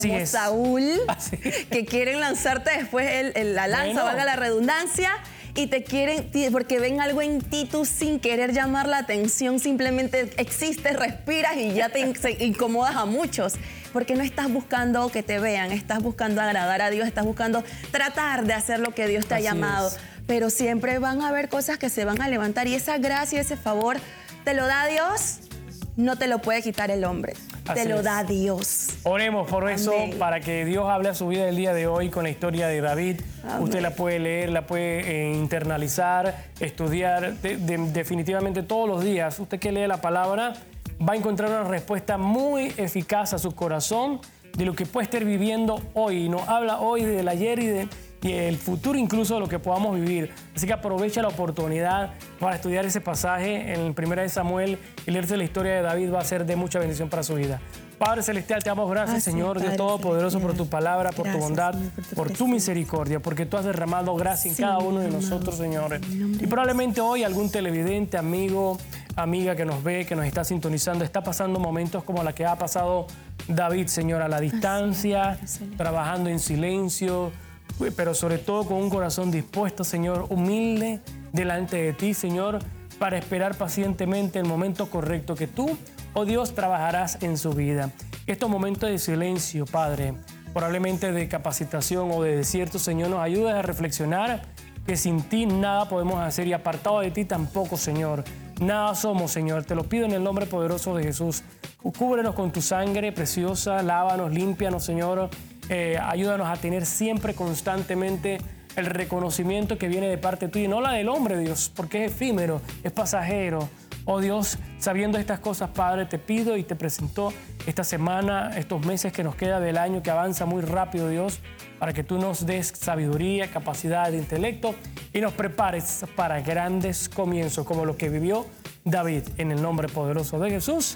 como Saúl, que quieren lanzarte después la lanza, valga la redundancia, y te quieren, porque ven algo en ti, tú sin querer llamar la atención, simplemente existes, respiras y ya te incomodas a muchos. Porque no estás buscando que te vean, estás buscando agradar a Dios, estás buscando tratar de hacer lo que Dios te ha llamado. Pero siempre van a haber cosas que se van a levantar y esa gracia, ese favor, te lo da Dios, no te lo puede quitar el hombre. Te lo da Dios. Oremos por eso, para que Dios hable a su vida el día de hoy con la historia de David. Amén. Usted la puede leer, la puede internalizar, estudiar definitivamente todos los días. Usted que lee la palabra va a encontrar una respuesta muy eficaz a su corazón de lo que puede estar viviendo hoy. Nos habla hoy del ayer y el futuro, incluso de lo que podamos vivir. Así que aprovecha la oportunidad para estudiar ese pasaje en 1 Samuel y leerse la historia de David. Va a ser de mucha bendición para su vida. Padre Celestial, te damos gracias, Señor, Dios Todopoderoso, por tu palabra, por tu bondad, por tu misericordia, porque tú has derramado gracia en cada uno de nosotros, Señor. Y probablemente hoy algún televidente, amigo, amiga que nos ve, que nos está sintonizando, está pasando momentos como la que ha pasado David, Señor, a la distancia, trabajando en silencio, pero sobre todo con un corazón dispuesto, Señor, humilde delante de ti, Señor, para esperar pacientemente el momento correcto que tú, oh Dios, trabajarás en su vida. Estos momentos de silencio, Padre, probablemente de capacitación o de desierto, Señor, nos ayuda a reflexionar que sin ti nada podemos hacer y apartado de ti tampoco, Señor. Nada somos, Señor. Te lo pido en el nombre poderoso de Jesús. Cúbrenos con tu sangre preciosa, lávanos, límpianos, Señor. Ayúdanos a tener siempre, constantemente, el reconocimiento que viene de parte tuya, y no la del hombre, Dios, porque es efímero, es pasajero. Oh Dios, sabiendo estas cosas, Padre, te pido y te presento esta semana, estos meses que nos queda del año, que avanza muy rápido, Dios, para que tú nos des sabiduría, capacidad de intelecto y nos prepares para grandes comienzos como lo que vivió David. En el nombre poderoso de Jesús.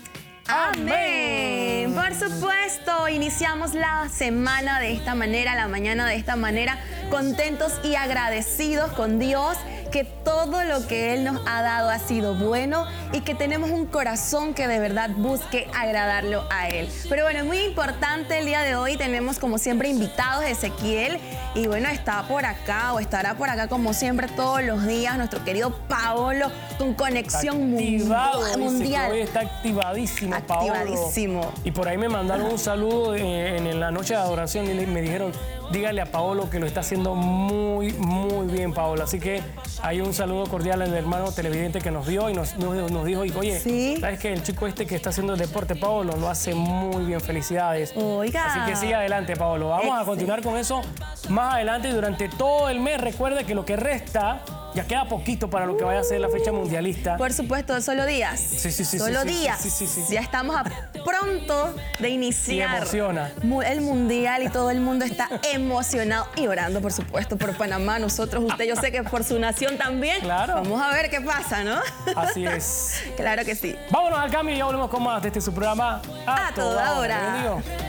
Amén. Por supuesto, iniciamos la semana de esta manera, la mañana de esta manera, contentos y agradecidos con Dios, que todo lo que Él nos ha dado ha sido bueno y que tenemos un corazón que de verdad busque agradarlo a Él. Pero bueno, es muy importante el día de hoy, tenemos como siempre invitados, Ezequiel, y bueno, está por acá o estará por acá como siempre todos los días nuestro querido Paolo con conexión mundial. Hoy está activadísimo, activadísimo. Paolo. Y por ahí me mandaron un saludo en la noche de adoración y me dijeron, dígale a Paolo que lo está haciendo muy, muy bien, Paolo. Así que hay un saludo cordial al hermano televidente que nos vio y nos dijo, oye, ¿sabes qué? El chico este que está haciendo el deporte, Paolo, lo hace muy bien. Felicidades. Oiga. Así que sigue adelante, Paolo. Vamos a continuar con eso más adelante y durante todo el mes. Recuerda que lo que resta, ya queda poquito para lo que vaya a ser la fecha mundialista. Por supuesto, solo días. Solo días. Ya estamos a pronto de iniciar. Y emociona. El mundial y todo el mundo está emocionado y orando, por supuesto, por Panamá. Nosotros, usted, yo sé que por su nación también. Claro. Vamos a ver qué pasa, ¿no? Así es. Claro que sí. Vámonos al cambio y ya volvemos con más de su programa A Toda Hora.